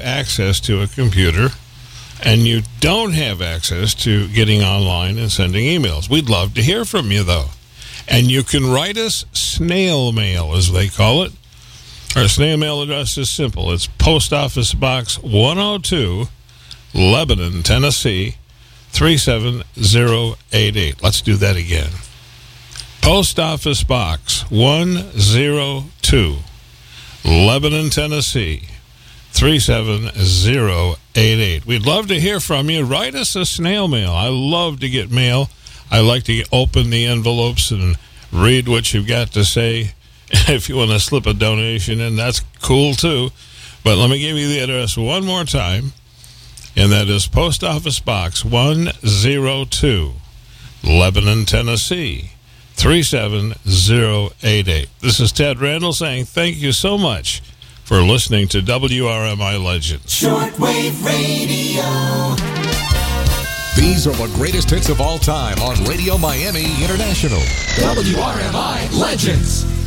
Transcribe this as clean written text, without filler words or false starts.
access to a computer and you don't have access to getting online and sending emails. We'd love to hear from you, though. And you can write us snail mail, as they call it. Our snail mail address is simple. It's Post Office Box 102, Lebanon, Tennessee, 37088. Let's do that again. Post Office Box 102, Lebanon, Tennessee, 37088. We'd love to hear from you. Write us a snail mail. I love to get mail. I like to open the envelopes and read what you've got to say. If you want to slip a donation in, that's cool too. But let me give you the address one more time, and that is Post Office Box 102, Lebanon, Tennessee, 37088. This is Ted Randall saying thank you so much for listening to WRMI Legends. Shortwave Radio. These are the greatest hits of all time on Radio Miami International. WRMI Legends.